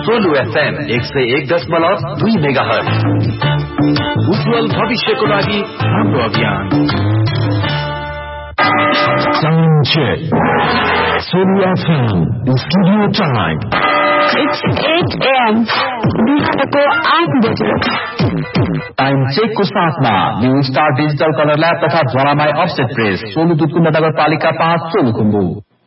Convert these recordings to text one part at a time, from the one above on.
Solu FM 101.2 megahertz. उज्जवल भविष्यको लागि हाम्रो अभियान। Solu FM, the studio time. It's 8 AM. बिहानको 8 बजे। टाइम चेकको साथमा new star digital colour lab तथा ज्वालामाई अफसेट प्रेस, सोलु दुधकुण्ड नगरपालिका 5 सोलुखुम्बु।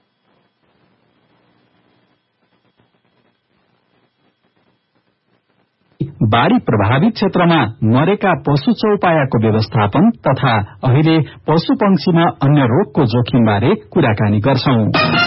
बाढी प्रभावित क्षेत्रमा मरेका पशु चौपायाको व्यवस्थापन तथा अहिले पशु पंक्षीमा अन्य रोगको जोखिम बारे कुराकानी गर्छौं।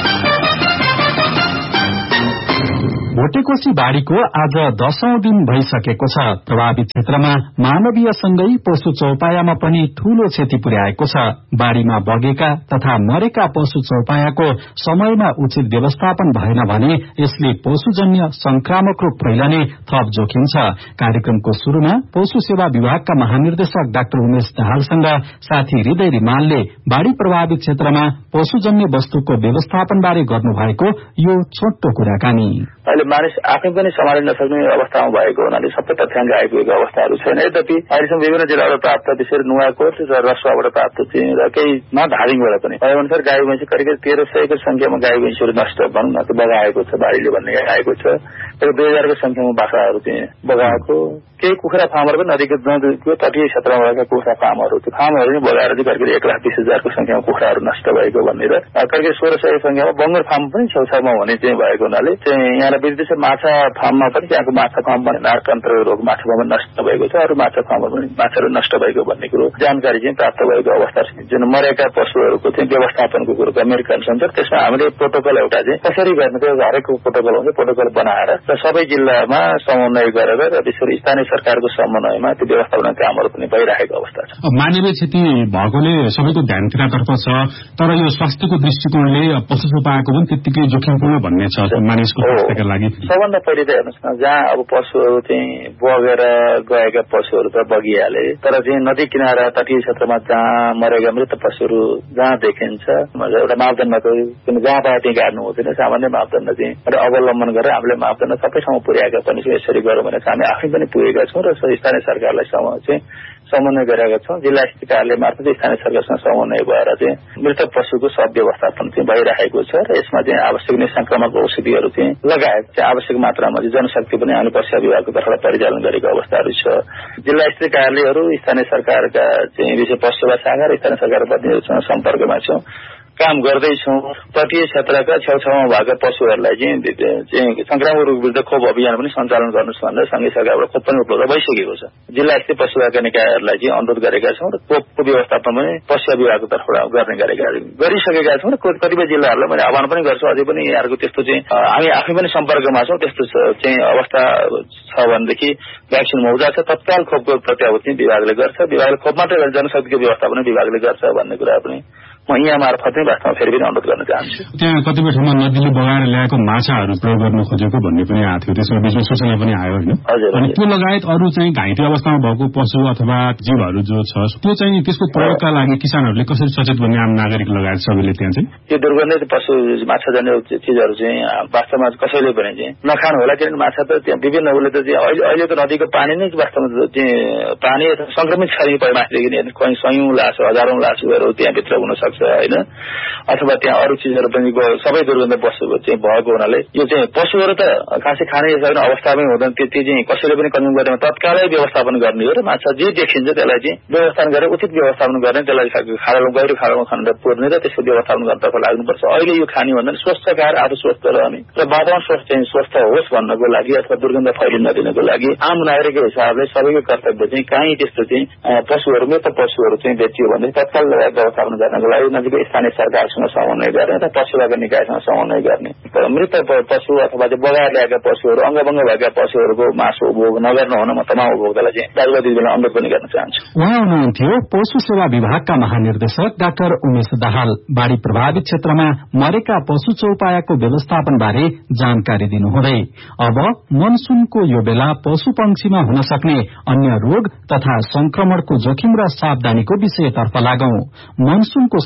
भोटेकोशी बाढीको आज 10औं दिन भइसकेको छ। प्रभावित क्षेत्रमा मानवीय सँगै पशु चौपायामा पनि ठूलो क्षति पुर्याएको छ। बाढीमा बगेका तथा मरेका पशु चौपायाको समयमा उचित व्यवस्थापन भएन भने यसले पशुजन्य संक्रामक रोग फैलने थप जोखिम छ। कार्यक्रमको शुरूमा पशु सेवा विभागका महानिर्देशक डाक्टर उमेश दाहालसँग साथी हृदय रिमालले बाढी प्रभावित क्षेत्रमा पशुजन्य वस्तुको व्यवस्थापन बारे गर्नुभएको यो छोटो कुराकानी। अहिले मानिस आफै पनि सम्हाल्न नसक्ने अवस्थामा भएको हुनाले सबै तथ्याङ्क आइपुगेको अवस्थाहरू छैन। यद्यपि अहिलेसम्म विभिन्न जिल्लाबाट प्राप्त विशेष नुवाकोट र रसुवाबाट प्राप्त चाहिँ र केही धादिङबाट पनि अनुसार गाई भैँसी करिब 1300 को संख्यामा गाई भैँसीहरू नष्ट भनौँ न बगाएको छ बाढीले भन्ने आएको छ। 2000 को संख्यामा बाख्राहरू चाहिँ बगाएको। केही कुखुरा फार्मर पनि नदीको तटीय क्षेत्रमा भएका कुखुरा फार्महरू त्यो फार्महरू पनि बगाएर चाहिँ करिब 1,20,000 को संख्यामा कुखुराहरू नष्ट भएको भन्ने र करिब 1600 को संख्यामा बङ्गुर फार्म पनि छेउछाउमा हुने चाहिँ भएको हुनाले चाहिँ यहाँलाई विदेशी माछा फार्ममा पनि त्यहाँको माछा फार्म पनि नारकन्त्र रोग माछा फार्म नष्ट भएको छ। अरू माछा फार्महरू पनि माछाहरू नष्ट भएको भन्ने कुरो जानकारी चाहिँ प्राप्त भएको अवस्था छ। जुन मरेका पशुहरूको चाहिँ व्यवस्थापनको कुरो अमेरिकन छ त्यसमा हामीले प्रोटोकल एउटा चाहिँ कसरी गर्ने त्यो हरेक प्रोटोकल हुन्छ प्रोटोकल बनाएर र सबै जिल्लामा समन्वय गरेर र विशेष स्थानीय सरकारको समन्वयमा त्यो व्यवस्थापन कामहरू पनि भइरहेको अवस्था छ। मानवीय क्षति भएकोले सबैको ध्यान तिनीतर्फ छ तर यो स्वास्थ्यको दृष्टिकोणले पशु चौपायाको पनि त्यत्तिकै जोखिमपूर्ण भन्ने छ मानिसको स्वास्थ्यका लागि। सबभन्दा पहिले त हेर्नुहोस् न जहाँ अब पशुहरू चाहिँ बगेर गएका पशुहरू त बगिहाले तर चाहिँ नदी किनारा तटीय क्षेत्रमा जहाँ मरेका मृत पशुहरू जहाँ देखिन्छ एउटा मापदण्डको जहाँ पाए त्यही गाड्नु हुँदैन सामान्य मापदण्ड चाहिँ अवलम्बन गरेर हामीले मापदण्ड सबै ठाउँ पुर्याएका पनि छौँ। यसरी गरौँ भने हामी आफै पनि पुगेका छौँ र स्थानीय सरकारलाई चाहिँ समन्वय गरेका छौँ। जिल्ला स्थित कार्यालय मार्फत स्थानीय सरकारसँग समन्वय भएर चाहिँ मृत पशुको सब व्यवस्थापन चाहिँ भइरहेको छ र यसमा चाहिँ आवश्यक नै संक्रमक औषधिहरू चाहिँ लगायत चाहिँ आवश्यक मात्रामा चाहिँ जनशक्ति पनि हामी पशु विभागको तर्फबाट परिचालन गरेको अवस्थाहरू छ। जिल्ला स्थित कार्यालयहरू स्थानीय सरकारका चाहिँ विशेष पशु सेवा शाखा र स्थानीय सरकार प्रतिनिधिहरूसँग सम्पर्कमा छौँ काम गर्दैछौँ। तटीय क्षेत्रका छेउछाउमा भएका पशुहरूलाई चाहिँ संक्रामक रोग विरुद्ध खोप अभियान पनि सञ्चालन गर्नुहोस् भनेर संघीय सरकारबाट खोप पनि उपलब्ध भइसकेको छ। जिल्ला स्थित पशु सेवा निकायहरूलाई चाहिँ अनुरोध गरेका छौँ र खोपको व्यवस्थापन पनि पशु विभागको तर्फबाट गर्ने गरिसकेका छौँ र कतिपय जिल्लाहरूलाई मैले आह्वान पनि गर्छु अझै पनि यहाँहरूको त्यस्तो चाहिँ हामी आफै पनि सम्पर्कमा छौँ। त्यस्तो चाहिँ अवस्था छ भनेदेखि भ्याक्सिन मौजा छ तत्काल खोपको प्रत्याभूति विभागले गर्छ। विभागले खोप मात्रै गरेर जनशक्तिको व्यवस्थापन विभागले गर्छ भन्ने कुरा पनि म यहाँ मार्फतै वास्तवमा फेरि पनि अनुरोध गर्न चाहन्छु। त्यहाँ कतिपय ठाउँमा नदीले बगाएर ल्याएको माछाहरू प्रयोग गर्न खोजेको भन्ने पनि आएको थियो त्यसमा बीचमा सूचना पनि आयो होइन। अनि त्यो लगायत अरू चाहिँ घाइते अवस्थामा भएको पशु अथवा जीवहरू जो छ त्यो चाहिँ त्यसको प्रयोगका लागि किसानहरूले कसरी सचेत बन्ने आम नागरिक लगायत सबैले त्यहाँ चाहिँ त्यो दुर्गन्धित पशु माछाजन्य चिजहरू चाहिँ वास्तवमा कसैले पनि चाहिँ नखानु होला किनभने माछा त त्यहाँ विभिन्न उसले त अहिले त नदीको पानी नै वास्तवमा चाहिँ पानी संक्रमित छ माथिदेखि कहीँ 100औं लास 1000औं लासहरू त्यहाँभित्र हुन सक्छ होइन अथवा त्यहाँ अरू चिजहरू पनि सबै दुर्गन्ध पशु चाहिँ भएको हुनाले यो चाहिँ पशुहरू त खासै खाने सक्ने अवस्थामै हुँदैन। त्यो चाहिँ कसैले पनि कन्ज्युम गरेमा तत्कालै व्यवस्थापन गर्ने हो र माछा जे देखिन्छ त्यसलाई चाहिँ व्यवस्थापन गरेर उचित व्यवस्थापन गर्ने त्यसलाई खाडामा गहिरो खाडामा खनेर पुर्ने र त्यसको व्यवस्थापन गर्नतर्फ लाग्नुपर्छ। अहिले यो खाने भन्दा स्वस्थ खाएर आफू स्वस्थ रहने र वातावरण स्वस्थ होस् भन्नको लागि अथवा दुर्गन्ध फैलिन नदिनको लागि आम नागरिकको हिसाबले सबैको कर्तव्य चाहिँ कहीँ त्यस्तो चाहिँ पशुहरू मृत पशुहरू चाहिँ बेचियो भने तत्काल व्यवस्थापन गर्नको लागि नजिकै स्थानीय सरकारसँग समन्वय गर्ने र पशु सेवा निकायसँग समन्वय गर्ने मृत पशु अथवा बगाएर ल्याएका पशुहरू अङ्गभङ्ग भएका पशुहरूको मासु उपभोग नगर्नु हुन म तमाम उपभोक्तालाई चाहिँ दाजुभाइ दिदीबहिनीलाई अनुरोध पनि गर्न चाहन्छु। उहाँ हुनुहुन्थ्यो पशु सेवा विभागका महानिर्देशक डाक्टर उमेश दाहाल। बाढी प्रभावित क्षेत्रमा मरेका पशु चौपायाको व्यवस्थापन बारे जानकारी दिनुहुँदै अब मनसूनको यो बेला पशु पंक्षीमा हुन सक्ने अन्य रोग तथा संक्रमणको जोखिम र सावधानीको विषयतर्फ लागौं। मनसूनको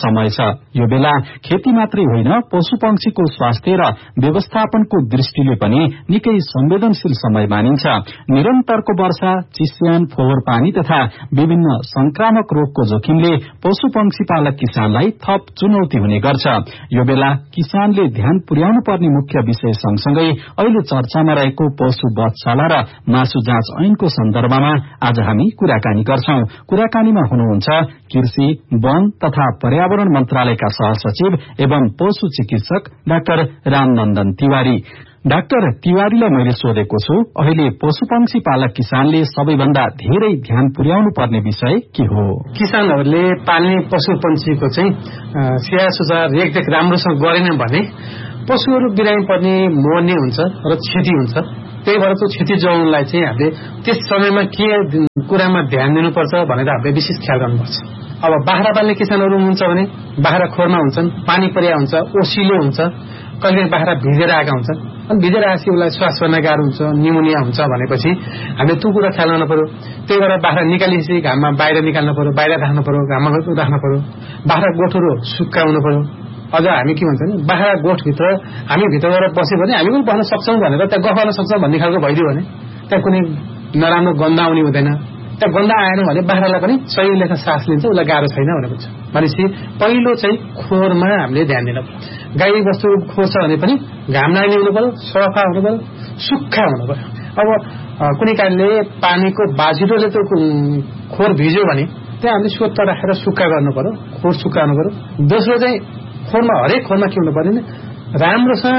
समय छ। यो बेला खेती मात्रै होइन, पशु पंक्षीको स्वास्थ्य र व्यवस्थापनको दृष्टिले पनि निकै संवेदनशील समय मानिन्छ। निरन्तरको वर्षा, चिस्यान, फोहोर पानी तथा विभिन्न संक्रामक रोगको जोखिमले पशु पंक्षी पालक किसानलाई थप चुनौती हुने गर्छ। यो बेला किसानले ध्यान पुर्याउनु पर्ने मुख्य विषय सँगसँगै अहिले चर्चामा रहेको पशु वधशाला र मासु जाँच ऐनको सन्दर्भमा आज हामी कुराकानी गर्छौं। कुराकानीमा हुनुहुन्छ कृषि, वन तथा पर्यावरण मन्त्रालयका सहसचिव एवं पशु चिकित्सक डाक्टर रामनन्दन तिवारी। डाक्टर तिवारीलाई मैले सोधेको छु, अहिले पशुपक्षी पालक किसानले सबैभन्दा धेरै ध्यान पुर्याउनु पर्ने विषय के हो? किसानहरूले पाल्ने पशुपक्षीको चाहिँ स्याहार सुसार रेखदेख राम्रोसँग गरेन भने पशुहरू बिरामी पर्ने, मर्ने हुन्छ र क्षति हुन्छ। त्यही भएर त्यो क्षति जोड्नलाई चाहिँ हामीले त्यस समयमा के कुरामा ध्यान दिनुपर्छ भनेर हामीले विशेष ख्याल गर्नुपर्छ। अब बाख्रा पाल्ने किसानहरू हुन्छ भने बाख्रा खोरमा हुन्छन्, पानी परिया हुन्छ, ओसिलो हुन्छ, कहिले बाख्रा भिजेर आएका हुन्छन्। अनि भिजेर आएपछि उसलाई श्वास गर्न गाह्रो हुन्छ, निमोनिया हुन्छ भनेपछि हामीले त्यो कुरा ख्याल गर्नु पर्यो। त्यही भएर बाख्रा निकालेपछि घाममा बाहिर निकाल्नु पर्यो, बाहिर राख्नु पर्यो, घाममा राख्नु पर्यो। बाख्रा गोठहरू सुक्काउनु पर्यो। अझ हामी के भन्छ भने बाख्रा गोठभित्र हामी भित्र गएर बस्यो भने हामी पनि बस्न सक्छौँ भनेर त्यहाँ गफ गर्न सक्छौँ भन्ने खालको भइदियो भने त्यहाँ कुनै नराम्रो गन्ध आउने हुँदैन। त्यहाँ गन्ध आएन भने बाख्रालाई पनि सही लेखा सास लिन्छ, उसलाई गाह्रो छैन भनेको छ। भनेपछि पहिलो चाहिँ खोरमा हामीले ध्यान दिनु पर्यो। गाई बस्तु खोर छ भने पनि घाम लाग्ने हुनु पर्यो, सफा हुनु पर्यो, सुक्खा हुनु पर्यो। अब कुनै कारणले पानीको बाजिरोले त्यो खोर भिज्यो भने त्यहाँ हामीले स्वच्छ राखेर सुक्खा गर्नु पर्यो, खोर सुक्काउनु पर्यो। दोस्रो चाहिँ खोरमा, हरेक खोरमा के हुनु पर्यो भने राम्रोसँग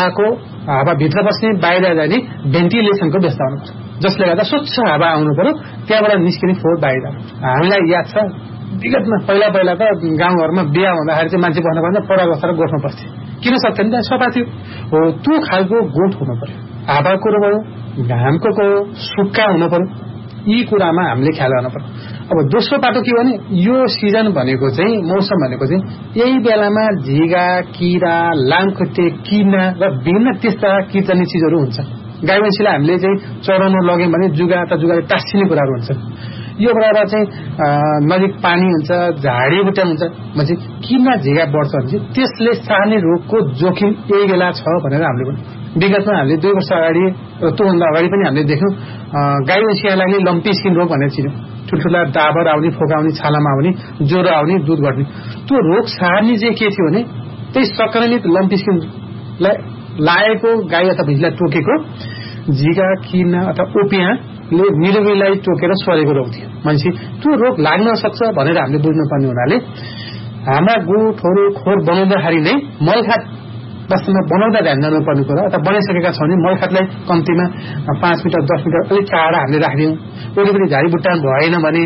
हावाभित्र बस्ने, बाहिर जाने भेन्टिलेसनको व्यवस्था हुनु पर्छ, जसले गर्दा स्वच्छ हावा आउनु पर्यो, त्यहाँबाट निस्किने फोहोर बाहिर। हामीलाई याद छ विगतमा पहिला त गाउँघरमा बिहा हुँदाखेरि चाहिँ मान्छे बस्न पर्दा परा बसेर गोठमा बस्थ्यो। किन सक्थेन? त्यहाँ सफा थियो। हो, त्यो खालको गोठ हुनु पर्यो, हावाको भयो, घामको भयो, सुक्खा हुनु पर्यो। यी कुरामा हामीले ख्याल गर्नु पर्यो। अब दोस्रो बाटो के भने यो सिजन भनेको चाहिँ मौसम भनेको चाहिँ यही बेलामा झिगा, किरा, लामखुट्टे, किना र विभिन्न त्यस्ता किर्चने चिजहरू हुन्छ। गाई भैँसीलाई हामीले चाहिँ चराउन लग्यौँ भने जुगाले टाँसिने कुराहरू हुन्छ। यो कुरा चाहिँ नजिक पानी हुन्छ, झाडीबुट्टा हुन्छ भने किना झिगा बढ्छ भने त्यसले सार्ने रोगको जोखिम यही बेला छ भनेर हामीले पनि विगतमा हामीले 2 वर्ष अगाडि र त्योभन्दा अगाडि पनि हामीले देख्यौँ। गाई भैँसीलाई लम्पी स्किन रोग भनेर चिन्यौँ। ठुल्ठुला डाबर आउने, फोका आउने, छालामा आउने, ज्वरो आउने, दुध घट्ने। त्यो रोग सार्ने चाहिँ के थियो भने त्यही संक्रमित लम्पी स्किनलाई लागेको गाई अथवा भैँसीलाई टोकेको झिगा, किना अथवा ओपियाले निरोगीलाई टोकेर सरेको रोग थियो। मान्छे त्यो रोग लाग्न सक्छ भनेर हामीले बुझ्नुपर्ने हुनाले हाम्रा गोठहरू खोर बनाउँदाखेरि नै मलखात वास्तवमा बनाउँदा ध्यान दिनुपर्ने कुरा, अथवा बनाइसकेका छौँ भने मलखातलाई कम्तीमा 5 मिटर 10 मिटर अलिक टाढा हामीले राखिदिउँ। वरिपरि झाडीबुट्टा भएन भने,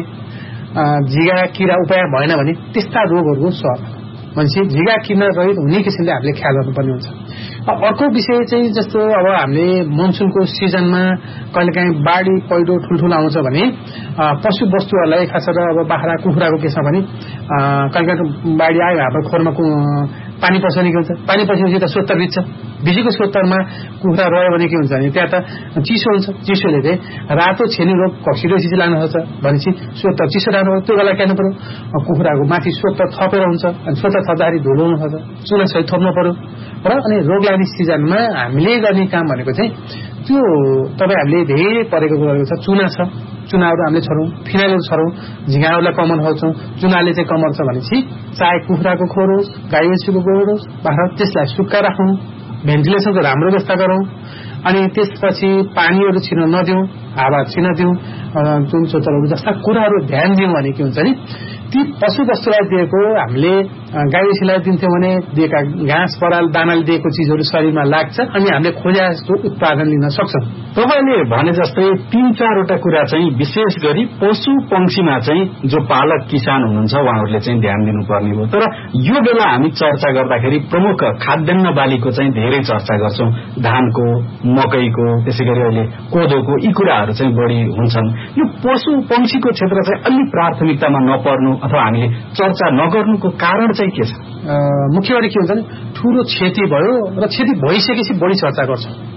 झिगा किरा उपाय भएन भने त्यस्ता रोगहरूको सर मान्छे झिगा किरा रहित हुने किसिमले हामीले ख्याल गर्नुपर्ने हुन्छ। अर्को विषय चाहिँ जस्तो अब हामीले मनसुनको सिजनमा कहिलेकाहीँ बाढी पहिरो ठुल्ठुलो आउँछ भने पशु वस्तुहरूलाई खास गरेर अब बाख्रा कुखुराको केसमा पनि कहिलेकाहीँ बाढी आयो, हाम्रो खोरमा पानी पर्छ नि के हुन्छ, पानी पसेपछि त सोत्तर भिज्छ। भिजेको सोत्तरमा कुखुरा रह्यो भने के हुन्छ भने त्यहाँ त चिसो हुन्छ। चिसोले चाहिँ रातो छेनी रोग कसिलो चिसो लाग्न सक्छ भनेपछि सोत्तर चिसो राम्रो हो, त्यो बेला क्यार्नु पर्यो। कुखुराको माथि सोत्तर थपेर हुन्छ, अनि सोत्तर थप्दाखेरि धुलो हुन सक्छ, चुना सहित थप्नु पर्यो। र अनि रोग लाग्ने सिजनमा हामीले गर्ने काम भनेको चाहिँ त्यो तपाईँ हामीले धेरै परेको गरेको छ, चुना छ, चुनाहरू हामीले छरौँ, फिनाइलहरू छरौँ, झिँगाहरूलाई कमन हाल्छौँ। चुनाले चाहिँ कमर छ भनेपछि चाहे कुखुराको खोर होस्, गाई भैँसीको गोबर होस्, बाख्रा, त्यसलाई सुक्खा राखौँ, भेन्टिलेसनको राम्रो व्यवस्था गरौँ। अनि त्यसपछि पानीहरू छिर्न नदिउँ, हावा छिर्न दिउँ, जुन चोचरहरू जस्ता कुराहरू ध्यान दिउँ भने के हुन्छ नि ती पशु वस्तुलाई दिएको हामीले गाई भैँसीलाई दिन्थ्यौँ भने दिएका घाँस पराल दानाले दिएको चिजहरू शरीरमा लाग्छ अनि हामीले खोजे जस्तो उत्पादन लिन सक्छौँ। तपाईँले भने जस्तै 3-4वटा कुरा चाहिँ विशेष गरी पशु पंक्षीमा चाहिँ जो पालक किसान हुनुहुन्छ उहाँहरूले चाहिँ ध्यान दिनुपर्ने हो। तर यो बेला हामी चर्चा गर्दाखेरि प्रमुख खाद्यान्न बालीको चाहिँ धेरै चर्चा गर्छौँ, धानको, मकैको, त्यसै गरी अहिले कोदोको, यी कुराहरू चाहिँ बढी हुन्छन्। यो पशु पंक्षीको क्षेत्र चाहिँ अलि प्राथमिकतामा नपर्नु अथवा हामीले चर्चा नगर्नुको कारण चाहिँ के छ? मुख्य गरी के हुन्छ भने ठूलो क्षति भयो र क्षति भइसकेपछि बढी चर्चा गर्छौँ।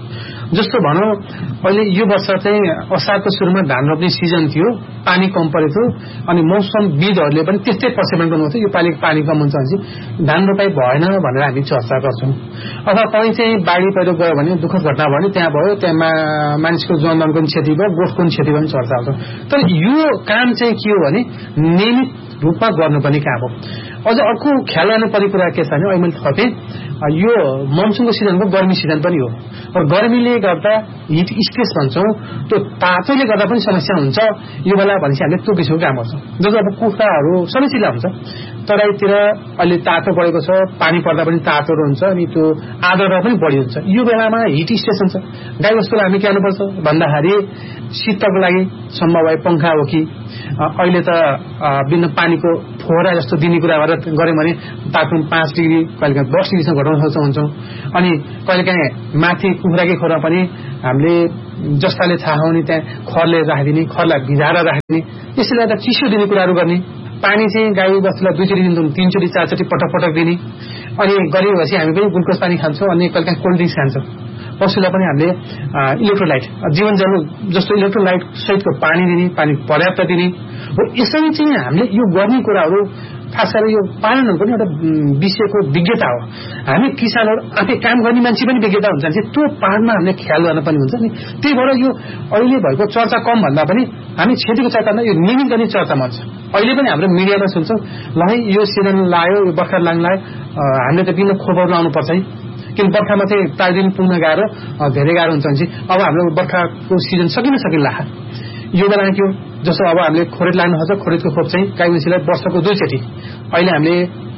जस्तो भनौँ अहिले यो वर्ष चाहिँ असारको सुरुमा धान रोप्ने सिजन थियो, पानी कम परेको थियो अनि मौसमविदहरूले पनि त्यस्तै पर्सेप्सन गर्नु थियो यो पालि पानी कम हुन्छ भने धान रोपाई भएन भनेर हामी चर्चा गर्छौँ। अथवा कहीँ चाहिँ बाढी पहिरो गयो भने दुःखद घटना भयो भने त्यहाँ भयो, त्यहाँ मानिसको जनधनको पनि क्षति भयो, गोठको पनि क्षति भयो भने चर्चा हुन्छ। तर यो काम चाहिँ के हो भने नियमित रूपमा गर्नुपर्ने काम हो। अझ अर्को ख्याल गर्नुपर्ने कुरा के छ भने अहिले मैले थपेँ यो मनसुनको सिजनको गर्मी सिजन पनि हो र गर्मीले गर्दा हिट स्ट्रेस भन्छौँ त्यो तातोले गर्दा पनि समस्या हुन्छ यो बेला भनेपछि हामीले त्यो किसिमको काम गर्छौँ। जस्तो अब कुखुराहरू सबै चिल्ला हुन्छ, तराईतिर अहिले तातो बढेको छ, पानी पर्दा पनि तातोहरू हुन्छ अनि त्यो आर्द्रता पनि बढी हुन्छ। यो बेलामा हिट स्ट्रेस हुन्छ। गाई वस्तुलाई हामी के गर्नुपर्छ भन्दाखेरि शीतको लागि सम्भव भए पङ्खा हो कि अहिले त विभिन्न पानीको फोहरा जस्तो दिने कुरा गऱ्यौँ भने तापक्रम 5 डिग्री कहिलेकाहीँ 10 डिग्रीसम्म घटाउन सक्छौँ। अनि कहिलेकाहीँ माथि कुखुराकै खोरमा पनि हामीले जस्ताले थाहा हुने त्यहाँ खरले राखिदिने, खरलाई भिजाएर राखिदिने, यसले गर्दा चिसो दिने कुराहरू गर्ने। पानी चाहिँ गाई बस्तुलाई 2 चोटि दिन्छौँ, 3 चोटि 4 चोटि पटक दिने। अनि गरेपछि हामी पनि ग्लुकोज पानी खान्छौँ अनि कहिलेकाहीँ कोल्ड ड्रिङ्क्स खान्छौँ। पशुलाई पनि हामीले इलेक्ट्रोलाइट जीवन जरु जस्तो इलेक्ट्रोलाइट सहितको पानी दिने, पानी पर्याप्त दिने हो। यसरी चाहिँ हामीले यो गर्ने कुराहरू खास गरेर यो पालनहरू पनि एउटा विषयको विज्ञता हो। हामी किसानहरू आफै काम गर्ने मान्छे पनि विज्ञता हुन्छ भने त्यो पालनमा हामीले ख्याल गर्न पनि हुन्छ नि। त्यही भएर यो अहिले भएको चर्चा कम भन्दा पनि हामी क्षतिको चर्चामा यो नियमित गर्ने चर्चा मन छ। अहिले पनि हाम्रो मिडियामा सुन्छौँ ल है यो सिजन लाग्यो, यो बर्खा लाग्न लाग्यो, हामीले त विभिन्न खोपहरू लाउनु पर्छ है, किन बर्खामा चाहिँ प्राइदिन पुग्न गाह्रो, धेरै गाह्रो हुन्छ भने अब हाम्रो बर्खाको सिजन सकिला यो बेला के हो। जस्तो अब हामीले खोरेट लाग्नु खोज्छ, खोरेटको खोप चाहिँ गाई भैँसीलाई वर्षको 2 चोटि, अहिले हामीले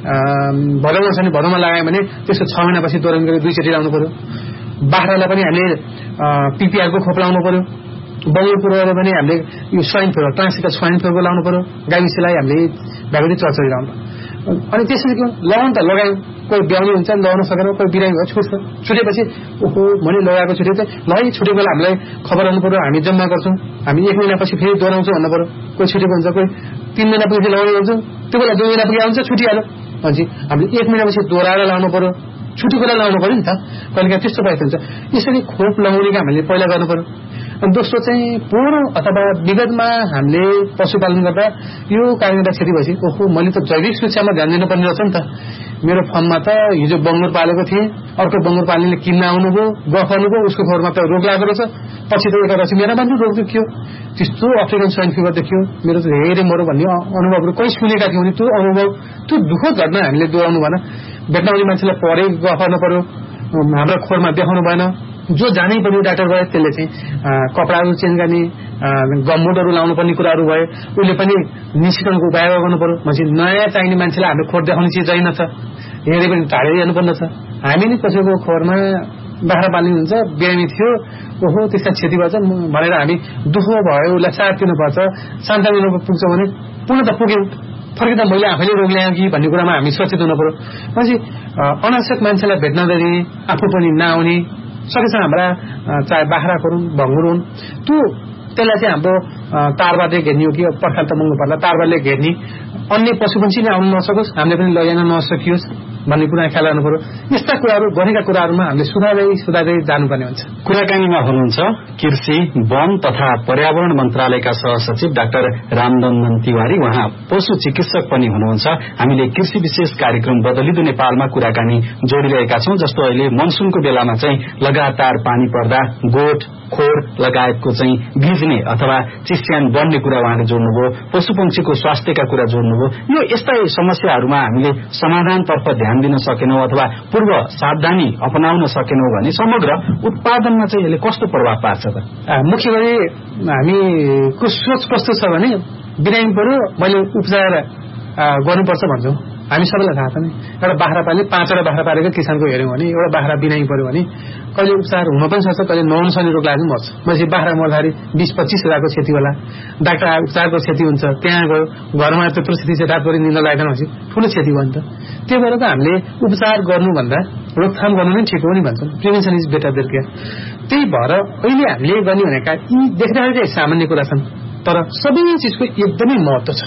भदौमा छ भने भदौमा लगायो भने त्यसको 6 महिनापछि दोहोऱ्याउनु गरी 2 चोटि लाउनु पर्यो। बाख्रालाई पनि हामीले पिपिआरको खोप लाउनु पर्यो। बङ्गुरपुरलाई पनि हामीले यो स्वाइन फ्लू ट्रान्समिटेड स्वाइन फ्लूको लाउनु पर्यो। गाई भैँसीलाई हामीले भ्याक्सिन चर्चरी लाउनु पर्यो। अनि त्यसरी के लगाउनु त लगायो, कोही ब्याउने हुन्छ लगाउन सकेन, कोही बिरामी भयो छुट्छ, छुटेपछि ओहो मैले लगाएको छुटे चाहिँ ल छुटेको बेला हामीलाई खबर आउनु पर्यो, हामी जम्मा गर्छौँ, हामी 1 महिनापछि फेरि दोहोऱ्याउँछौँ भन्नु पर्यो। कोही छुटेको हुन्छ, कोही 3 महिनापछि लगाउने हुन्छ, त्यो बेला 2 महिना पुगे आउँछ छुटिहाल्यो भन्छ हामीले 1 महिनापछि दोहोऱ्याएर लाउनु पर्यो, छुटेको बेला लाउनु पर्यो नि त। कहिलेकाहीँ त्यस्तो भएको हुन्छ। यसरी खोप लगाउने काम हामीले पहिला गर्नु पर्यो। अनि दोस्रो चाहिँ पूर्ण अथवा विगतमा हामीले पशुपालन गर्दा यो कारणले क्षति भएपछि ओहो मैले त जैविक सुरक्षामा ध्यान दिनुपर्ने रहेछ नि त। मेरो फर्ममा त हिजो बङ्गुर पालेको थिएँ, अर्को बङ्गुर पाल्नेले किन्न आउनुभयो, गफ गर्नुभयो, उसको खोरमा त रोग लागेको रहेछ, पछि त एकादशी मेरा मान्छे रोग देखियो, त्यस्तो अफ्रिकन स्वाइन फिभर देखियो, मेरो त धेरै मरो भन्ने अनुभवहरू कहीँ सुनेका थियौँ भने त्यो अनुभव त्यो दुःखद घटना हामीले दोहोऱ्याउनु भएन। भेट्न आउने मान्छेलाई परे गफ गर्नु पर्यो, हाम्रो खोरमा देखाउनु भएन। जो जानै पर्यो डाक्टर भयो त्यसले चाहिँ कपडाहरू चेन्ज गर्ने, गमबुटहरू लाउनु पर्ने कुराहरू भयो, उसले पनि निश्चितको उपाय गर्नु पर्यो। भनेपछि नयाँ चाहिने मान्छेलाई हामीले खोर देखाउने चिज छैन छ, हेरे पनि टाढै हेर्नुपर्ने छ। हामी नै कसैको खोरमा बाख्रा पाल्ने हुन्छ, बिरामी थियो, ओहो त्यसका क्षति भएछ भनेर हामी दुःख भयो उसलाई साथ दिनुपर्छ, सान्त्वना पुग्छ भने पुनः त पुग्यौँ, फर्किँदा मैले आफैले रोग ल्याएँ कि भन्ने कुरामा हामी सचेत हुनु पर्यो। भनेपछि अनावश्यक मान्छेलाई भेट्न दिने, आफू पनि नआउने, सकेसम्म हाम्रा चाहे बाख्रा गरौँ भङ्गुर हुन् त्यो त्यसलाई चाहिँ हाम्रो तारबारले घेर्ने हो कि पर्खाल त महँगो पर्ला, तारबारले घेर्ने, अन्य पशुपक्षी नै आउनु नसकोस्, हामीले पनि लैजान नसकियोस् भन्ने कुरा ख्याल गर्नु पर्यो। यस्ता कुराहरू गरेका कुराहरूमा हामीले सुधार्दै जानुपर्ने हुन्छ। कुराकानीमा हुनुहुन्छ कृषि, वन तथा पर्यावरण मन्त्रालयका सहसचिव डाक्टर रामनन्दन तिवारी, उहाँ पशु चिकित्सक पनि हुनुहुन्छ। हामीले कृषि विशेष कार्यक्रम बदलिदो नेपालमा कुराकानी जोडिरहेका छौं। जस्तो अहिले मनसुनको बेलामा चाहिँ लगातार पानी पर्दा गोठ खोर लगायतको चाहिँ भिज्ने अथवा चिस्यान बन्ने कुरा उहाँले जोड्नुभयो, पशुपक्षीको स्वास्थ्यका कुरा जोड्नुभयो। यो यस्ता समस्याहरूमा हामीले समाधानतर्फ ध्यान दिन सकेनौं अथवा पूर्व सावधानी अपनाउन सकेनौं भने समग्र उत्पादनमा चाहिँ यसले कस्तो प्रभाव पार्छ त? मुख्य गरी हामीको सोच कस्तो छ भने बिरामी पर्यो मैले उपचार गर्नुपर्छ भन्छौँ। हामी सबैलाई थाहा छ नि, एउटा बाख्रा पाल्ने 5वटा बाख्रा पालेको किसानको हेऱ्यौँ भने एउटा बाख्रा बिरामी पर्यो भने कहिले उपचार हुन पनि सक्छ, कहिले नहुन सक्ने रोग लाग्नु मर्छ। मैले बाख्रा मर्दाखेरि 20-25 हजारको क्षति होला, डाक्टर उपचारको क्षति हुन्छ, त्यहाँ गयो घरमा त्यत्रो क्षति चाहिँ रातभरि निन्द्रा लाग्दैन भनेपछि ठुलो क्षति भयो नि त। त्यही भएर त हामीले उपचार गर्नुभन्दा रोकथाम गर्नु नै ठिक हो नि भन्छौँ, prevention is better than care. त्यही भएर अहिले हामीले गर्ने भनेका यी देख्दाखेरि चाहिँ सामान्य कुरा छन्, तर सबै चिजको एकदमै महत्त्व छ।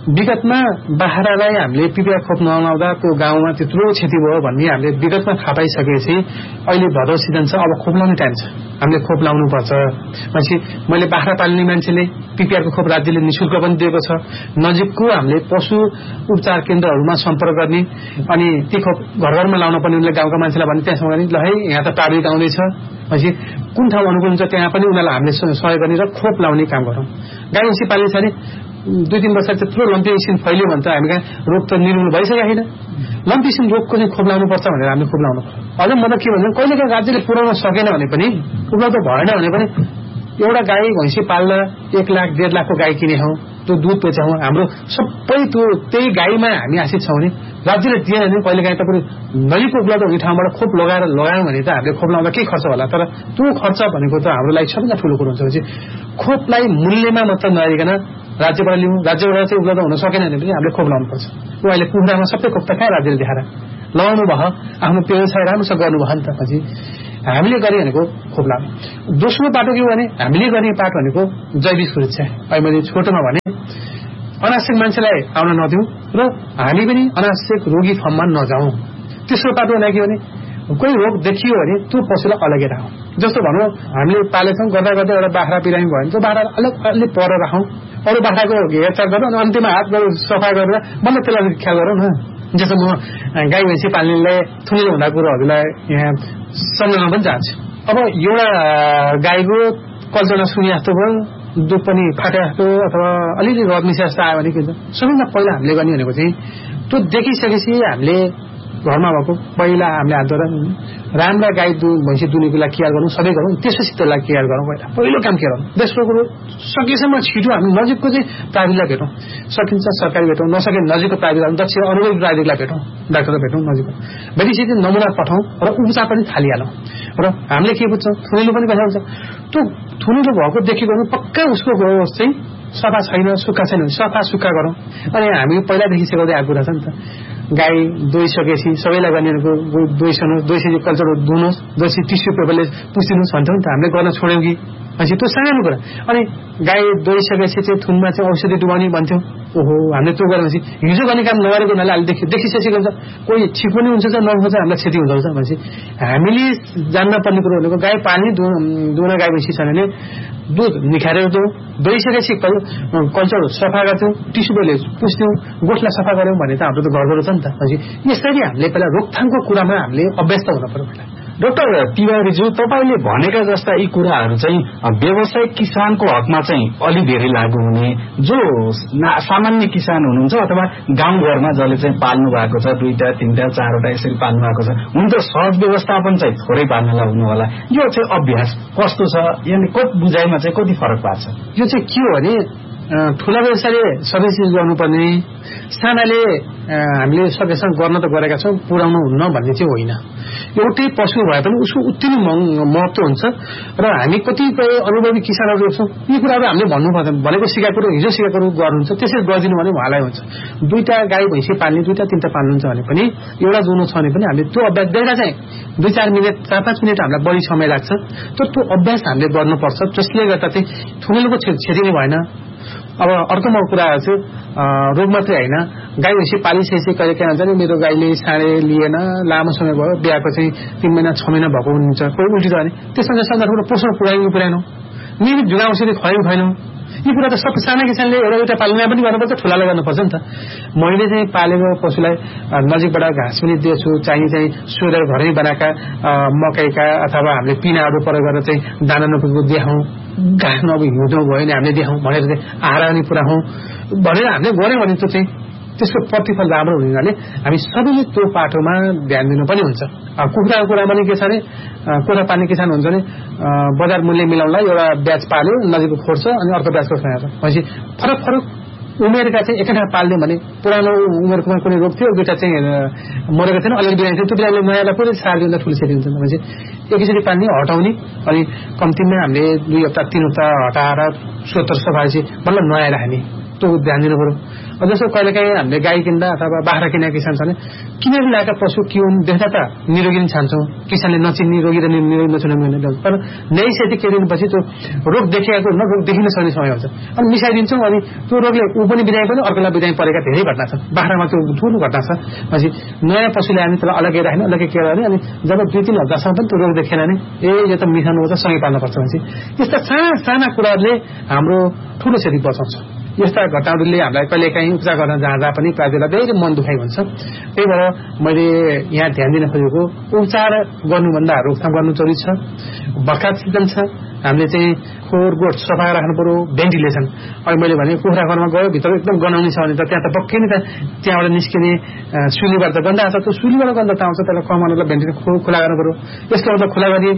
विगतमा बाख्रालाई हामीले पिपिआर खोप नलाउँदा त्यो गाउँमा त्यत्रो क्षति भयो भन्ने हामीले विगतमा थाहा पाइसकेपछि अहिले भदौ सिजन छ, अब खोप लाउने टाइम छ, हामीले खोप लाउनुपर्छ। पछि मैले बाख्रा पाल्ने मान्छेले पिपिआरको खोप राज्यले निःशुल्क पनि दिएको छ। नजिकको हामीले पशु उपचार केन्द्रहरूमा सम्पर्क गर्ने अनि ती खोप घर घरमा लाउन पर्ने उनले गाउँका मान्छेलाई भने त्यहाँसम्म गर्ने ल है यहाँ त प्राविधिक आउँदैछ, पछि कुन ठाउँ अनुकूल हुन्छ त्यहाँ पनि उनीहरूलाई हामीले सहयोग गर्ने र खोप लाउने काम गरौँ। गाई भैँसी पाल्ने छ भने 2-3 वर्ष त्यत्रो लम्पी किसिम फैल्यो भने त हामी कहाँ रोग त निर्मूल भइसकेको छैन। लम्पी किसिम रोगको चाहिँ खोप लाउनुपर्छ भनेर हामीले खोप लाउनु पर्छ। अझ म त के भन्छु कहिलेकाहीँ राज्यले पुर्याउन सकेन भने पनि उपलब्ध भएन भने पनि एउटा गाई भैँसी पाल्दा 1 लाख 1.5 लाखको गाई किने हौ, त्यो दुध बेचौँ, हाम्रो सबै त्यो त्यही गाईमा हामी आश्रित छौँ भने राज्यले दिएन भने कहिलेकाहीँ तपाईँ नजिक उपलब्ध हुने ठाउँबाट खोप लगायौँ भने त हामीले खोप लाउँदा केही खर्च होला, तर त्यो खर्च भनेको त हाम्रो लागि सबैभन्दा ठुलो कुरो हुन्छ। भने खोपलाई मूल्यमा मात्र नहेरिकन राज्यबाट लिउँ, राज्यबाट चाहिँ उपलब्ध हुन सकेन भने पनि हामीले खोप लाउनुपर्छ। अहिले कुखुरामा सबै खोप त कहाँ राज्यले देखाएर लगाउनु भयो, आफ्नो व्यवसाय राम्रोसँग गर्नुभयो नि त। पछि हामीले गर्ने भनेको खोप लाउने। दोस्रो बाटो के हो भने हामीले गर्ने बाटो भनेको जैविक सुरक्षा। अहिले मैले छोटोमा भने अनावश्यक मान्छेलाई आउन नदिउँ र हामी पनि अनावश्यक रोगी फर्ममा नजाउँ। तेस्रो बाटो के भने कोही रोग देखियो भने त्यो पशुलाई अलग्गै राखौँ। जस्तो भनौँ हामीले पालेछौँ गर्दा गर्दै एउटा बाख्रा बिरामी भयो भने त्यो बाख्रा अलि पर राखौँ, अरू बाख्राको हेरचाह गरौँ अनि अन्त्यमा हात सफा गरेर बल्ल त्यसलाई ख्याल गरौँ न। जस्तो म गाई भैँसी पाल्नेलाई थुनिलो हुँदा कुरोहरूलाई यहाँ सम्झाउन पनि चाहन्छु। अब एउटा गाईको कल्चरमा सुने जस्तो भयो, दुध पनि फाटे जस्तो अथवा अलिअलि रद मिसा जस्तो आयो भने के हुन्छ, सबैभन्दा पहिला हामीले गर्ने भनेको चाहिँ त्यो देखिसकेपछि हामीले घरमा भएको पहिला हामीले हातद्वारा राम्रा गाई भैँसी दुनेको लागि केयर गरौँ, सबै गरौँ, त्यसपछि त्यसलाई केयर गरौँ। पहिलो काम के गरौँ, दोस्रो कुरो सकेसम्म छिटो हामी नजिकको चाहिँ प्राविधिकलाई भेटौँ, सकिन्छ सरकारी भेटौँ, नसके नजिकको प्राविधिक दक्ष अनुभवी प्राविधिकलाई भेटौँ, डाक्टरलाई भेटौँ नजिकको, भेटिसकेपछि नमुना पठाउँ र उपचार पनि थालिहालौँ। र हामीले के बुझ्छौँ थुनिलो पनि भइहाल्छ, त्यो थुनिलो भएको देखेको पक्का उसको चाहिँ सफा छैन सुक्खा छैन सफा सुक्खा गरौँ। अनि हामी पहिलादेखि सिकाउँदै आएको कुरा छ नि त, गाई दोइसकेपछि सबैलाई गर्नेहरूको दोइसकेपछि कल्चर धुनुहोस्, दोइसी टिस्यु पेपरले पुछिदिनुहोस् भन्छौँ नि त, हामीले गर्न छोड्यौँ कि पछि त्यो सानो कुरा। अनि गाई दोइसकेपछि चाहिँ थुनमा चाहिँ औषधि डुबाउने भन्थ्यौँ, ओहो हामीले त्यो गरेपछि हिजो गर्ने काम नगरेको हुनाले अहिले देखिसकेको हुन्छ, कोही ठिक पनि हुन्छ नहुन्छ हामीलाई क्षति हुन्छ भनेपछि हामीले जान्न पर्ने कुरो भनेको गाई पाल्ने दुना गाई भैँसी छ भने दुध निखारेर दिउँ, दोइसकेपछि कल्चर सफा गर्थ्यौँ, टिस्यु पेपरले पुछ्थ्यौँ, गोठलाई सफा गऱ्यौँ भने त हाम्रो त घरबाट छ नि त। पछि यसरी हामीले पहिला रोकथामको कुरामा हामीले अभ्यस्त हुन पर्यो। पहिला डाक्टर तिवारीज्यू तपाईँले भनेका जस्ता यी कुराहरू चाहिँ व्यावसायिक किसानको हकमा चाहिँ अलि धेरै लागू हुने, जो सामान्य किसान हुनुहुन्छ अथवा गाउँघरमा जसले चाहिँ पाल्नु भएको छ 2टा 3टा 4वटा यसरी पाल्नु भएको छ, हुन त सहज व्यवस्थापन चाहिँ थोरै पाल्नलाई हुनु होला, यो चाहिँ अभ्यास कस्तो छ, यानि कति बुझाइमा चाहिँ कति फरक पार्छ? यो चाहिँ के हो भने ठुला व्यवसायले सबै चिज गर्नुपर्ने, सानाले हामीले सकेसम्म गर्न त गरेका छौँ, पुर्याउनु हुन्न भन्ने चाहिँ होइन। एउटै पशु भए पनि उसको उत्ति नै महत्त्व हुन्छ र हामी कतिपय अनुभवी किसानहरू छौँ यी कुराहरू हामीले भन्नु पर्दैन, भनेको सिकाएको हिजो सिकाएको गर्नुहुन्छ त्यसरी गरिदिनु भने उहाँलाई हुन्छ। 2टा गाई भैँसी पाल्ने 2टा 3टा पाल्नुहुन्छ भने पनि एउटा दुनो छ भने पनि हामीले त्यो अभ्यास दिएर चाहिँ 2-4 मिनट 4-5 मिनट हामीलाई बढी समय लाग्छ, त्यो अभ्यास हामीले गर्नुपर्छ, जसले गर्दा चाहिँ थुनिलोको क्षति नै भएन। अब अर्को म कुरा चाहिँ रोग मात्रै होइन, गाई भैँसी पालिसकेपछि कहिले के हुन्छ नि मेरो गाईले साँडे लिएन, लामो समय भयो, बिहाको चाहिँ 3 महिना 6 महिना भएको हुन्छ, कोही उल्टी छ भने त्यसमा सन्दर्भमा पोषण पुर्याएनौँ, नियमित जुगा औषधि खुवायौँ। यी कुरा त सबै साना किसानले एउटा पालना पनि गर्नुपर्छ, ठुलाले गर्नुपर्छ नि त। मैले चाहिँ पालेको पशुलाई नजिकबाट घाँस पनि दिएछु, चाहिँ सोधेर घरै बनाएका मकैका अथवा हामीले पिनाहरू प्रयोग गरेर चाहिँ दाना नपुगेको देखाउँ, घाँस नभए हिउँदो भयो भने हामीले देखाउँ भनेर चाहिँ आहारा पनि पुऱ्याउँ भनेर हामीले गऱ्यौँ भने त्यो चाहिँ त्यसको प्रतिफल राम्रो हुने हुनाले हामी सबैले त्यो पाटोमा ध्यान दिनु पनि हुन्छ। कुखुराको कुरा पनि के छ भने कुखुरा पाल्ने किसान हुन्छ भने बजार मूल्य मिलाउनलाई एउटा ब्याच पाल्यो नजिकको खोज्छ अनि अर्को ब्याचको खान्छ, भनेपछि फरक फरक उमेरका चाहिँ एकैठाउँ पाल्दियो भने पुरानो उमेरकोमा कुनै रोग थियो 2टा चाहिँ मरेको थिएन अलिअलि बिरामी थियो, त्यो बिरामीले नयाँलाई पुरै सार दिँदा ठुलो क्षति हुन्छ। भनेपछि एकैचोटि पाल्ने हटाउने अनि कम्तीमा हामीले 2 हप्ता 3 हप्ता हटाएर 70 सफाएपछि बल्ल नयाँ राख्ने, त्यो ध्यान दिनु पर्यो। जस्तो कहिलेकाहीँ हामीले गाई किन्दा अथवा बाख्रा किनेका किसान छन् किनेर ल्याएका पशु के हुन् देख्दा त निरोगी नै छान्छौँ किसानले नचिन्ने रोगी र निरोगी नचिन्ने तर ल्याइसकेपछि केही दिनपछि त्यो रोग देखिएको हुन्न रोग देखिन सक्ने समय हुन्छ अनि मिसाइदिन्छौँ अनि त्यो रोगले ऊ पनि बिरामी पनि अर्कोलाई बिरामी परेका धेरै घटना छन् बाख्रामा त्यो ठुलो घटना छ पछि नयाँ पशु ल्यायो भने त्यसलाई अलग्गै राख्ने अलग्गै केयर गर्ने अनि जब 2-3 हप्तासम्म पनि त्यो रोग देखेन नि यो त मिसाउनु हो त सँगै पाल्नुपर्छ भनेपछि यस्ता साना कुराहरूले हाम्रो ठुलो क्षति बचाउँछ यस्ता घटनाहरूले हामीलाई कहिलेकाहीँ उपचार गर्न जाँदा पनि प्रायःलाई धेरै मन दुखाइ हुन्छ त्यही भएर मैले यहाँ ध्यान दिन खोजेको उपचार गर्नुभन्दा रोकथाम गर्नु जरुरी छ बर्खा सिजन छ हामीले चाहिँ खोर गोठ सफा राख्नु पर्यो भेन्टिलेसन अहिले मैले भने कुखुरा घरमा गयो भित्र एकदम गनाउने छ भने त त्यहाँ त पक्कै नि त त्यहाँबाट निस्किने सुलीबाट त गन्दा आउँछ त्यो सुलीबाट गन्दा त आउँछ त्यसलाई कमाउनलाई भेन्टिलेसन खुला गर्नु पर्यो यसको मतलब खुला गरी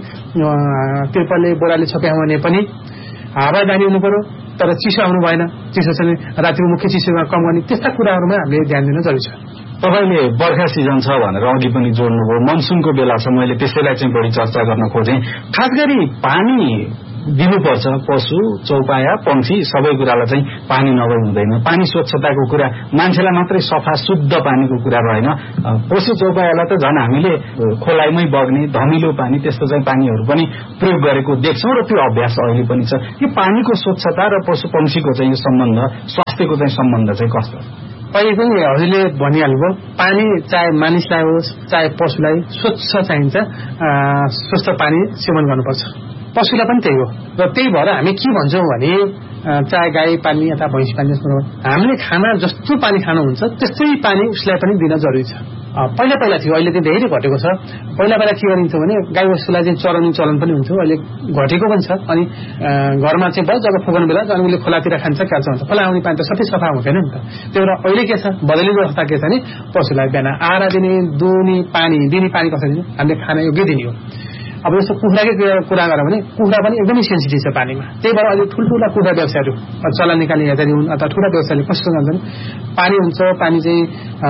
तिर्पलले बोराले छप्याउँ भने पनि हावा जाने हुनु पर्यो तर चिसो आउनु भएन चिसो चाहिँ रातिको मुख्य चिसोमा कम गर्ने त्यस्ता कुराहरूमा हामीले ध्यान दिन जरुरी छ तपाईले बर्खा सिजन छ भनेर अघि पनि जोड्नुभयो मनसुनको बेला छ मैले त्यसैलाई चाहिँ बढी चर्चा गर्न खोजेँ खास गरी पानी दिनुपर्छ पशु चौपाया पंक्षी सबै कुरालाई चाहिँ पानी नभई हुँदैन पानी स्वच्छताको कुरा मान्छेलाई मात्रै सफा शुद्ध पानीको कुरा रहेन पशु चौपायालाई त झन् हामीले खोलाइमै बग्ने धमिलो पानी त्यस्तो चाहिँ पानीहरू पनि प्रयोग गरेको देख्छौँ र त्यो अभ्यास अहिले पनि छ यो पानीको स्वच्छता र पशु पंक्षीको चाहिँ यो सम्बन्ध स्वास्थ्यको चाहिँ सम्बन्ध चाहिँ कस्तो अहिले पनि हजुरले भनिहाल्नुभयो पानी चाहे मानिसलाई होस् चाहे पशुलाई स्वच्छ चाहिन्छ स्वच्छ पानी सेवन गर्नुपर्छ पशुलाई पनि त्यही हो र त्यही भएर हामी के भन्छौँ भने चाहे गाई पाल्ने अथवा भैँसी पाल्ने हामीले खाना जस्तो पानी खानुहुन्छ त्यस्तै पानी उसलाई पनि दिन जरुरी छ पहिला थियो अहिले चाहिँ धेरै घटेको छ पहिला के गरिन्छ भने गाई वस्तुलाई चाहिँ चराउने चलन पनि हुन्थ्यो अहिले घटेको पनि छ अनि घरमा चाहिँ भयो जब फुकाउनु बेला अनि उसले खोलातिर खान्छ क्याल्छ हुन्छ खोला आउने पानी त सबै सफा हुँदैन नि त त्यही भएर अहिले के छ बदलिलो अवस्था के छ भने पशुलाई बिहान आहारा दिने दुहुने पानी कसरी दिने हामीले खाना योग्य दिने हो अब जस्तो कुखुराकै कुरा गरौँ भने कुखुरा पनि एकदमै सेन्सिटिभ छ पानीमा त्यही भएर अहिले ठुल्ठुला कुखुरा व्यवसायहरू चला निकाल्ने हेर्दै हुन् अथवा ठुला व्यवसायले कस्तो गर्छ भने पानी हुन्छ पानी चाहिँ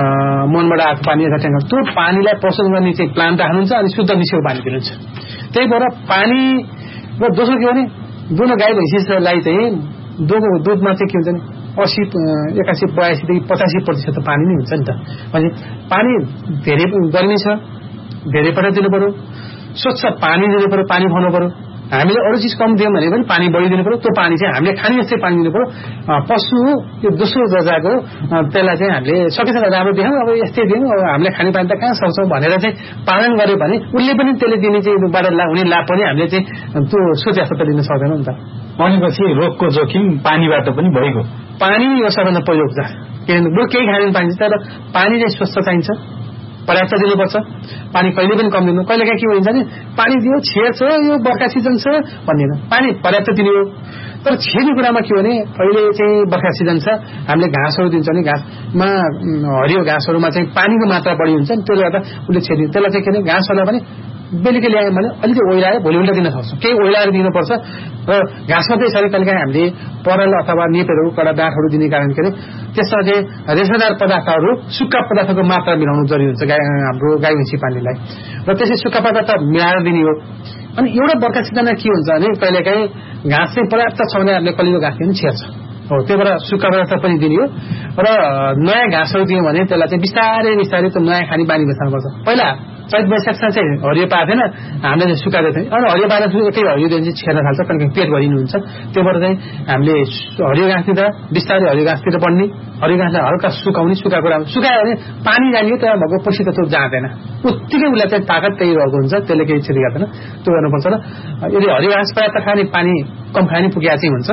मनबाट आएको पानी अथवा ट्याङ्क त्यो पानीलाई प्रशोधन गर्ने चाहिँ प्लान्ट राख्नुहुन्छ अनि शुद्ध मिसिएको पानी दिनुहुन्छ त्यही भएर पानी र दोस्रो के भने दुनो गाई भैँसीलाई चाहिँ दुधमा चाहिँ के हुन्छ नि 80, 81, 82देखि 85% त पानी नै हुन्छ नि त अनि पानी धेरै गर्मी छ धेरै पटक दिनु पर्यो स्वच्छ पानी दिनु पर्यो पानी खुवाउनु पर्यो हामीले अरू चिज कम दियौँ भने पनि पानी बढी दिनु पर्यो त्यो पानी चाहिँ हामीले खाने जस्तै पानी दिनु पर्यो पशु यो दोस्रो दर्जाको त्यसलाई चाहिँ हामीले सकेसम्म राम्रो दियौँ अब यस्तै दियौँ अब हामीले खाने पानी त कहाँ सक्छौँ भनेर चाहिँ पालन गर्यो भने उसले पनि त्यसले दिने चाहिँ हुने लाभ पनि हामीले चाहिँ त्यो सोचे जस्तो त दिन सक्दैनौँ नि त भनेपछि रोगको जोखिम पानीबाट पनि भइगयो पानी यो सबभन्दा पहिलो उपचार किनभने केही खाने पानी तर पानी चाहिँ स्वच्छ चाहिन्छ पर्याप्त दिनुपर्छ पानी कहिले पनि कम दिनु कहिले के भन्छ नि पानी दियो छेड्छ यो बर्खा सिजन छ भन्दैन पानी पर्याप्त दिने हो तर छेड्ने कुरामा के भने अहिले चाहिँ बर्खा सिजन छ हामीले घाँसहरू दिन्छ नि घाँसमा हरियो घाँसहरूमा चाहिँ पानीको मात्रा बढी हुन्छ नि त्यसले गर्दा उसले छेड्ने त्यसलाई चाहिँ के भने घाँसहरूलाई पनि बेलुकी ल्यायो भने अलिकति ओइलाएर भोलि उल्टा दिन सक्छौँ केही ओइलाएर दिनुपर्छ र घाँस मात्रै यसरी कहिलेकाहीँ हामीले परल अथवा निपहरू कडा डाँठहरू दिने कारण के अरे त्यसमा चाहिँ रेसादार पदार्थहरू सुक्खा पदार्थको मात्रा मिलाउनु जरुरी हुन्छ हाम्रो गाई भैँसी पाल्नेलाई र त्यसै सुक्खा पदार्थ मिलाएर दिने हो अनि एउटा बर्खा सिजनमा के हुन्छ भने कहिलेकाहीँ घाँस चाहिँ पर्याप्त छ भने हामीले कलिलो घाँस पनि छेर्छ हो त्यही भएर सुक्खा पदार्थ पनि दिने हो र नयाँ घाँसहरू दियौँ भने त्यसलाई चाहिँ बिस्तारै त्यो नयाँ खाने बानी बसाल्नुपर्छ पहिला चैत वैशाखमा चाहिँ हरियो पार्दैन हामीले सुकाएको थियो अनि हरियो पारेर एकै हरियो दिन चाहिँ छेर्न थाल्छ कहिले पेट भरिनुहुन्छ त्यो भएर चाहिँ हामीले हरियो घाँस दिँदा बिस्तारै हरियो घाँसतिर बढ्ने हरियो घाँसलाई हल्का सुकाउने सुकाएको सुकायो भने पानी जाने त्यहाँ भएको पछि त त्यो जाँदैन उत्तिकै उसलाई चाहिँ ताकत त्यही रहेको हुन्छ त्यसले केही क्षति गर्दैन त्यो गर्नुपर्छ र यदि हरियो घाँस पर्याप्त खाने पानी कम खाने पुगेको चाहिँ हुन्छ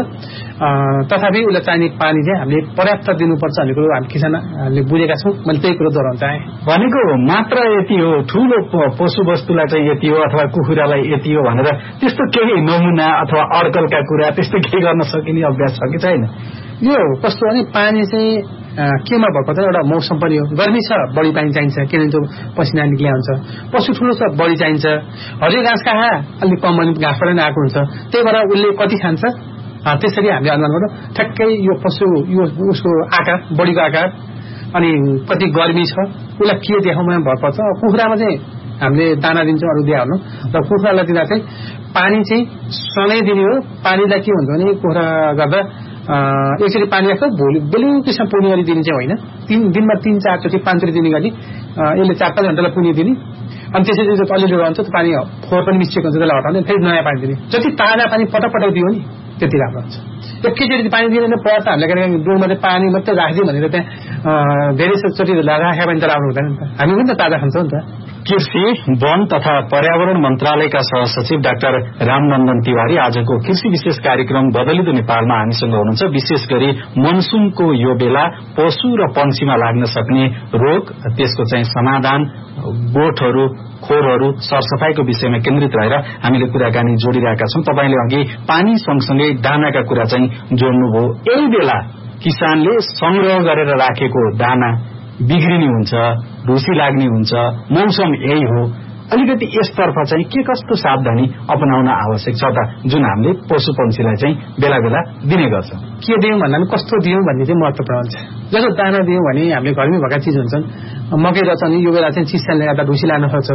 तथापि उसलाई चाहिने पानी चाहिँ हामीले पर्याप्त दिनुपर्छ भन्ने कुरो हामी किसानहरूले बुझेका छौँ मैले त्यही कुरो दोहोऱ्याउन चाहेँ भनेको मात्र यति हो ठुलो पशु वस्तुलाई चाहिँ यति हो अथवा कुखुरालाई यति हो भनेर त्यस्तो केही नमुना अथवा अड्कलका कुरा त्यस्तो केही गर्न सकिने अभ्यास छ कि छैन यो कस्तो भने पानी चाहिँ केमा भएको त एउटा मौसम पनि हो गर्मी छ बढी पानी चाहिन्छ किनभने त्यो पसिना निक्लिया हुन्छ पशु ठुलो छ बढी चाहिन्छ हरियो घाँस कहाँ अलिक कम भने घाँसबाट नै आएको हुन्छ त्यही भएर उसले कति खान्छ त्यसरी हामीले अनुमान गर्नु ठ्याक्कै यो पशु यो उसको आकार बढीको आकार अनि कति गर्मी छ उसलाई के देखाउमा भर पर्छ कुखुरामा चाहिँ हामीले दाना दिन्छौँ अरू दिइहाल्नु र कुखुरालाई दिँदा चाहिँ पानी चाहिँ सँगै दिने हो पानीलाई के हुन्छ भने कुखुरा गर्दा एकचोटि पानी राख्दा भोलि बेलुकीसम्म पुग्ने गरी दिने चाहिँ होइन, दिनमा 3-4 चोटि 5 चोटि दिने गरी यसले 4-5 घण्टालाई पुग्ने दिने। अनि त्यसपछि अलिअलि रहन्छ त्यो पानी फोहोर पनि मिस्टेक हुन्छ, त्यसलाई हटाउने फेरि नयाँ पानी दिने। जति ताजा पानी पटक दियो नि त्यति राम्रो हुन्छ। एकैचोटि पानी दिने पर्छ हामीले कहिले डोलमा चाहिँ पानी मात्रै राखिदियो भनेर त्यहाँ धेरै चोटि राख्यो भने त राम्रो हुँदैन नि त, हामी पनि त ताजा खान्छौँ नि त। कृषि, वन तथा पर्यावरण मन्त्रालयका सहसचिव डाक्टर रामनन्दन तिवारी आजको कृषि विशेष कार्यक्रम बदलिदो नेपालमा हामीसँग हुनुहुन्छ। विशेष गरी मनसुनको यो बेला पशु र पन्छीमा लाग्न सक्ने रोग, त्यसको चाहिँ समाधान, गोठहरू, खोरहरू, सरसफाईको विषयमा केन्द्रित रहेर हामीले कुराकानी जोडिरहेका छौं। तपाईले अघि पानी सँगसँगै दानाका कुरा चाहिँ जोड्नुभयो। यही बेला किसानले संग्रह गरेर राखेको दाना बिग्रिने हुन्छ, ढुसी लाग्ने हुन्छ, मौसम यही हो। अलिकति यसतर्फ चाहिँ के कस्तो सावधानी अपनाउन आवश्यक छ त, जुन हामीले पशु पन्छीलाई चाहिँ बेला बेला दिने गर्छौं? के दियौं भन्दा पनि कस्तो दियौं भन्ने चाहिँ महत्त्वपूर्ण हुन्छ। जस्तो दाना दियौं भने हामीले घरमै भएका चिज हुन्छन्, मकै रहेछ भने यो बेला चाहिँ चिसानले गर्दा ढुसी लाग्न खोज्छ,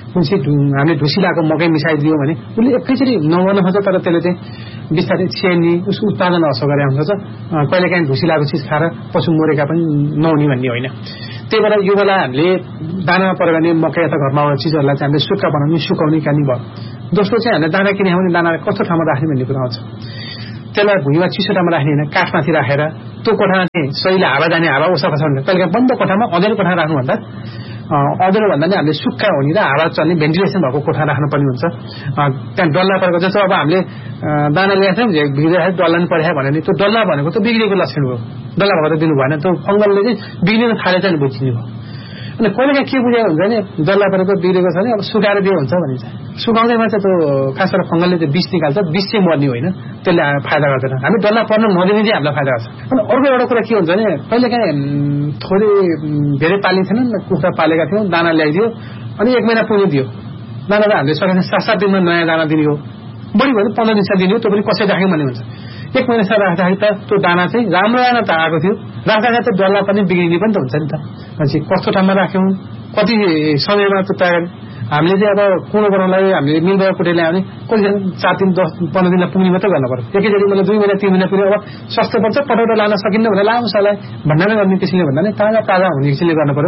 हामीले ढुसी लागेको मकै मिसाइदियौं भने उसले एकैचोटि नगर्न खोज्छ, तर त्यसले चाहिँ बिस्तारै छेड्ने, उसको उत्पादन असर गरे हुन्छ। कहिलेकाहीँ ढुसी लागेको चिज खाएर पशु मरेका पनि नहुने भन्ने होइन। त्यही भएर यो बेला हामीले दानामा प्रयोग गर्ने मकै अथवा घरमा आउने चिजहरूलाई चाहिँ हामीले सुक्खा बनाउने, सुकाउने काम भयो। दोस्रो चाहिँ हामीले दाना किने भने दाना कस्तो ठाउँमा राख्ने भन्ने कुरा आउँछ। त्यसलाई भुइँमा चिसो ठाउँमा राख्ने होइन, काठमाथि राखेर त्यो कोठामा चाहिँ सहीले हावा जाने, हावा ओसाको छ भने कहिले बन्द कोठामा अँध्यारो कोठामा राख्नुभन्दा अँध्यारो भन्दा नि हामीले सुक्खा हुने र हावा चल्ने भेन्टिलेसन भएको कोठा राख्नुपर्ने हुन्छ। त्यहाँ डल्ला परेको जस्तो अब हामीले दाना ल्याएको थियौँ बिग्रिरहेको डल्ला पनि परेको भने त्यो डल्ला भनेको त बिग्रेको लक्षण हो, डल्ला भएको त दिनु भएन, त्यो फङ्गलले चाहिँ बिग्रिन थाले चाहिँ बुझिदिनु भयो। अनि कहिलेकाहीँ के बुझाएको हुन्छ भने डल्ला परेको बिग्रेको छ भने अब सुकाएर दियो हुन्छ भनिन्छ। सुकाउँदैमा चाहिँ त्यो खास गरेर फङ्गलले त्यो विष निकाल्छ, विष चाहिँ मर्ने होइन, त्यसले फाइदा गर्दैन। हामी डल्ला पर्न नदिने चाहिँ हामीलाई फाइदा गर्छ। अनि अर्को एउटा कुरा के हुन्छ भने कहिलेकाहीँ थोरै धेरै पालिन्थेनन्, कुखुरा पालेका थियौँ, दाना ल्याइदियो अनि 1 महिना पुग्ने दियो दाना, त हामीले सकिने 7-7 दिनमा नयाँ दाना दिने हो, बढी भयो 15 दिनसम्म दिने हो, त्यो पनि कसै राख्यो भन्ने हुन्छ। 1 महिनासम्म राख्दाखेरि त त्यो दाना चाहिँ राम्रो दाना त आएको थियो, राख्दाखेरि त डल्ला पनि बिग्रिने पनि त हुन्छ नि त। पछि कस्तो ठाउँमा राख्यौँ, कति समयमा त्यो तयार हामीले चाहिँ अब कुँडो बनाउनलाई हामीले मिलबाट कुटेर ल्यायो भने कति 7 दिन 10-15 दिनमा पुग्ने मात्रै गर्नु पर्यो। एकैचोटि मैले 2 महिना 3 महिना पुग्यो, अब सस्तो पर्छ पटौटो लान सकिन्न भने लामोसालाई भण्डारण गर्ने किसिमले भन्दा नि ताजा हुने किसिमले गर्नु पर्यो।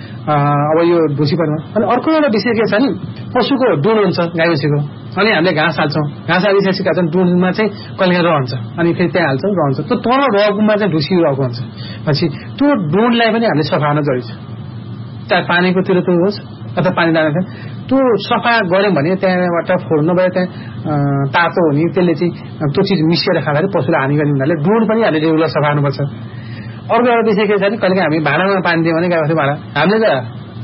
अब यो ढुसी पर्नु। अनि अर्को एउटा विषय के छ नि, पशुको डुँड हुन्छ गाई भैँसीको, अनि हामीले घाँस हाल्छौँ, घाँस हालिसकेपछि का डुँडमा चाहिँ कहिले रहन्छ, अनि फेरि त्यहाँ हाल्छौँ रहन्छ, त्यो तल रहेकोमा चाहिँ ढुसी रहेको हुन्छ। पछि त्यो डुँडलाई पनि हामीले सफा गर्न जरुरी छ, चाहे पानीकोतिर त्यो होस् अथवा पानी दाना त्यो सफा गऱ्यौँ भने त्यहाँबाट फोहोर नभए त्यहाँ तातो हुने, त्यसले चाहिँ त्यो चिज मिसिएर खाँदाखेरि पशुलाई हानि गर्ने हुनाले डुँड पनि हामीले रेगुलर सफा गर्नुपर्छ। अर्को एउटा विषय के छ भने कहिले हामी भाँडामा पानी दियो भने गाई भाँडा हामीले त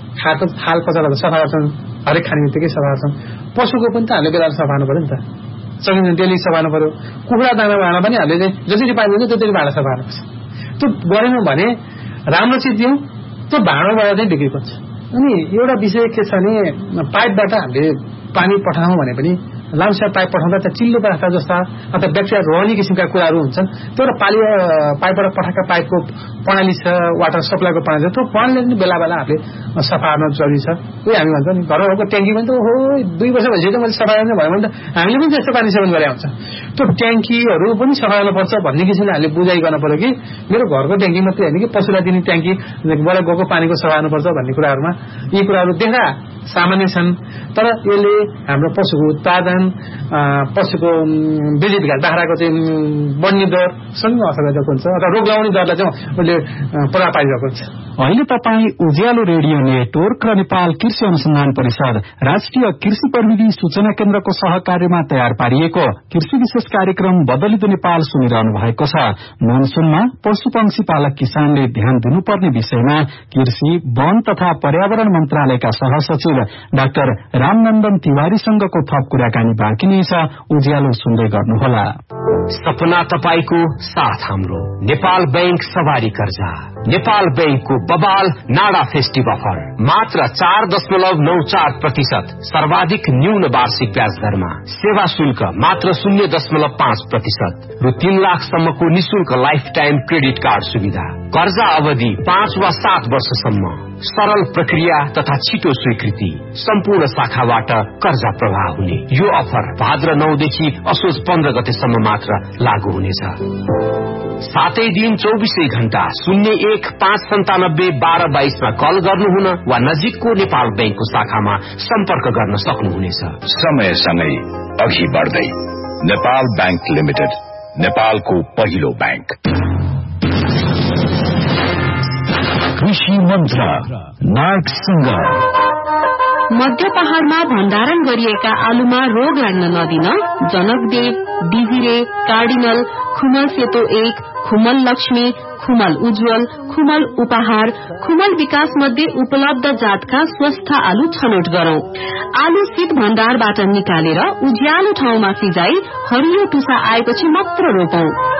थाल पचाएर सफा गर्छौँ, हरेक खाने बित्तिकै सफा गर्छौँ। पशुको पनि त हामीले बेला सफा गर्नु पऱ्यो नि त, सकिन्छ डेली सफा गर्नु पऱ्यो। कुखुरा दाना भाँडा पनि हामीले चाहिँ जसरी पानी दिन्छ त्यसरी भाँडा सफा गर्नुपर्छ। त्यो गरेनौँ भने राम्रो चिज दियौँ त्यो भाँडोबाट चाहिँ बिक्री पर्छ। अनि एउटा विषय के छ भने पाइपबाट हामीले पानी पठाउँ भने पनि लामसार पाइप पठाउँदा त्यहाँ चिल्लो पदार्थ जस्ता अथवा ब्याक्टेरिया रहने किसिमका कुराहरू हुन्छन्। त्यो एउटा पाइपबाट पठाएका पाइपको प्रणाली छ, वाटर सप्लाईको प्रणाली छ, त्यो प्रणालीले पनि बेला बेला हामीले सफा गर्न जरुरी छ। उयो हामी भन्छौँ नि घरमा भएको ट्याङ्की पनि त हो 2 वर्ष भइसक्यो मैले सफा गर्नु भयो भने त हामीले पनि त्यस्तो पानी सेवन गरे हुन्छ। त्यो ट्याङ्कीहरू पनि सफा गर्नुपर्छ भन्ने किसिमले हामीले बुझाइ गर्नु पर्यो कि मेरो घरको ट्याङ्की मात्रै होइन कि पशुलाई दिने ट्याङ्कीबाट गएको पानीको सफा गर्नुपर्छ भन्ने कुराहरूमा यी कुराहरू देख्दा सामान्य छन्, तर यसले हाम्रो पशुको उत्पादन, पशुको वृद्धि विकास, बाख्राको चाहिँ बढ्ने दरसँग असर गरिरहेको हुन्छ अथवा रोग लगाउने दरलाई चाहिँ उसले प्रभाव पारिरहेको हुन्छ। अहिले तपाईँ उज्यालो रेडियो नेटवर्क र नेपाल कृषि अनुसन्धान परिषद राष्ट्रिय कृषि प्रविधि सूचना केन्द्रको सहकार्यमा तयार पारिएको कृषि विशेष कार्यक्रम बदलिदो नेपाल सुनिरहनु भएको छ। मनसुनमा पशु पंक्षी पालक किसानले ध्यान दिनुपर्ने विषयमा कृषि, वन तथा पर्यावरण मन्त्रालयका सहसचिव डाक्टर रामनन्दन तिवारीसँगको थप कुराकानी बाँकी नै छ, उज्यालो सुन्दै गर्नुहोला। सपना तपाईको साथ हाम्रो नेपाल बैंक सवारी कर्जा, नेपाल बैंकको बबाल नाडा फेस्टिभ अफर मात्र 4.94% सर्वाधिक न्यून वार्षिक ब्याज दरमा, सेवा शुल्क मात्र 0.5% रु 3 लाखसम्मको निशुल्क लाइफ टाइम क्रेडिट कार्ड सुविधा, कर्जा अवधि 5 वा 7 वर्षसम्म, सरल प्रक्रिया तथा छिटो स्वीकृति, दिनपछि सम्पूर्ण शाखाबाट कर्जा प्रवाह हुने। यो अफर भाद्र 9 देखि असोज 15 गतेसम्म मात्र लागू हुनेछ। सातै दिन 24 घण्टा 01-597-1222 मा कल गर्नुहुन वा नजिकको नेपाल बैंकको शाखामा सम्पर्क गर्न सक्नुहुनेछ। समयसँगै अघि बढ्दै नेपाल बैंक लिमिटेड, नेपालको पहिलो बैंक। कृषि मन्त्र नायकसँग मध्य पहाड़मा भण्डारण गरिएका आलुमा रोग लाग्न नदिन जनकदेव, बिजिरे, कार्डिनल, खुमल सेतो 1, खुमल लक्ष्मी, खुमल उज्जवल, खुमल उपहार, खुमल विकास मध्ये उपलब्ध जातका स्वस्थ आलु छनौट गरौं। आलु शीत भण्डारबाट निकालेर उज्यालो ठाउँमा सिजाई हरियो टुसा आएपछि मात्र रोपौं।